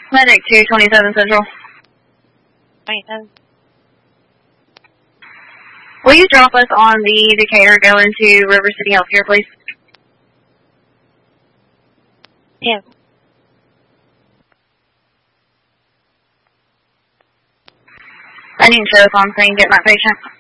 Medic 227 Central. 27. Will you drop us on the Decatur going to River City Healthcare, please? Yeah. I need to show us on so I can get my patient.